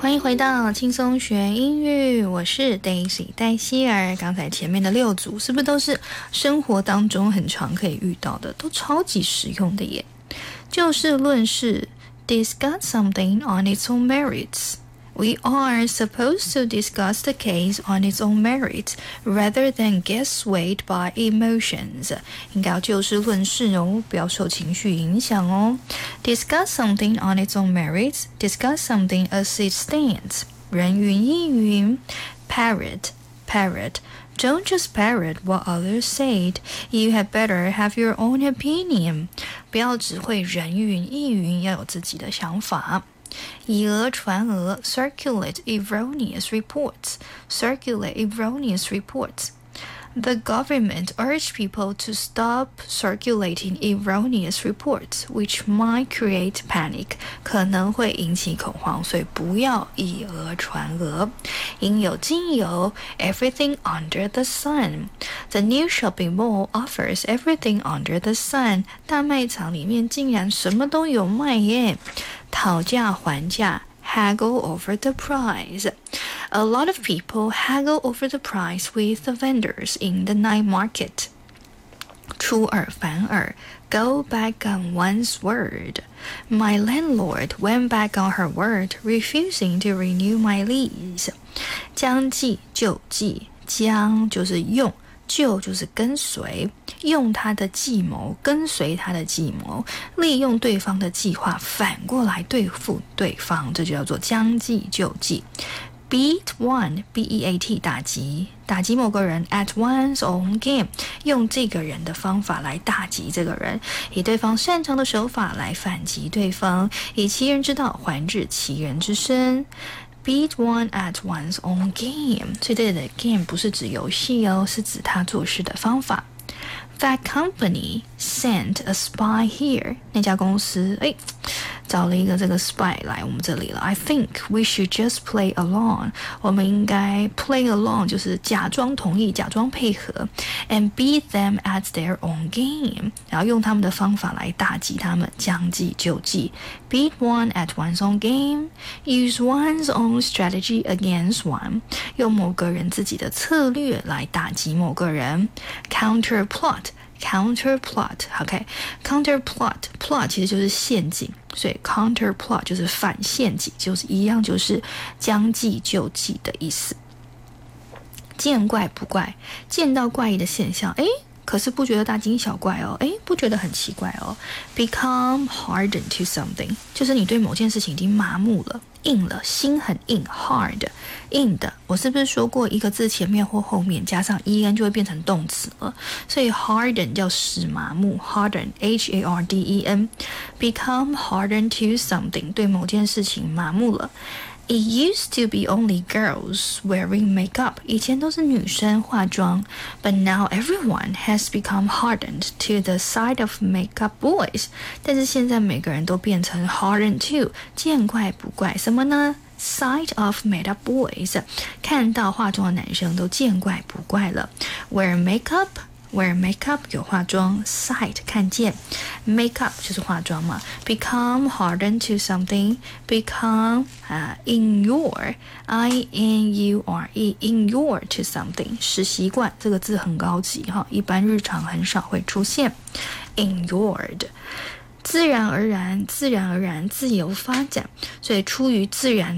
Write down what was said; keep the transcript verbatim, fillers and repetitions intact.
欢迎回到轻松学英语，我是 Daisy 戴希尔。刚才前面的六组是不是都是生活当中很常可以遇到的，都超级实用的耶？就事论事 discuss something on its own merits. We are supposed to discuss the case on its own merits rather than get swayed by emotions. 应该要就事论事哦，不要受情绪影响哦。Discuss something on its own merits. Discuss something as it stands. 人云亦云。Parrot, parrot. Don't just parrot what others said. You had better have your own opinion. 不要只会人云亦云，要有自己的想法。以讹传讹 circulate erroneous reports. Circulate erroneous reports. The government urged people to stop circulating erroneous reports, which might create panic. 可能会引起恐慌，所以不要以讹传讹。应有尽有 everything under the sun. The new shopping mall offers everything under the sun. 大卖场里面竟然什么都有卖耶。讨价还价haggle over the price. A lot of people haggle over the price with the vendors in the night market. 出尔反尔 go back on one's word. My landlord went back on her word, refusing to renew my lease. 将计就计，将就是用，就就是跟随，用他的计谋，跟随他的计谋，利用对方的计划，反过来对付对方，这就叫做将计就计。Beat one, B E A T 打击，打击某个人 at one's own game， 用这个人的方法来打击这个人，以对方擅长的手法来反击对方，以其人之道还治其人之身。Beat one at one's own game. 所以这里的 game 不是指游戏哦，是指他做事的方法。That company sent a spy here. 那家公司诶找了一个这个 spy 来我们这里了。I think we should just play along. 我们应该 play along 就是假装同意，假装配合 and beat them at their own game. 然后用他们的方法来打击他们，将计就计。Beat one at one's own game. Use one's own strategy against one. 用某个人自己的策略来打击某个人。Counter plot.Counter plot, OK, counter plot, plot 其实就是陷阱，所以 counter plot 就是反陷阱，就是一样，就是将计就计的意思。见怪不怪，见到怪异的现象，诶可是不觉得大惊小怪哦，诶不觉得很奇怪哦。Become hardened to something 就是你对某件事情已经麻木了，硬了，心很硬 hard 硬的。我是不是说过一个字前面或后面加上 en 就会变成动词了？所以 harden 叫使麻木 harden H A R D E N Become hardened to something 对某件事情麻木了。It used to be only girls wearing makeup. 以前都是女生化妆 But now everyone has become hardened to the sight of makeup boys. 但是现在每个人都变成 hardened to 见怪不怪。什么呢？Sight of makeup boys 看到化妆的男生都见怪不怪了。Wear makeup Wear makeup 有化妆 Sight 看见 Makeup 就是化妆嘛 Become hardened to something Become、uh, inure I N U R E Inure to something 使习惯这个字很高级哈，一般日常很少会出现 Inured自然而然自然而然自由发展，所以出于自然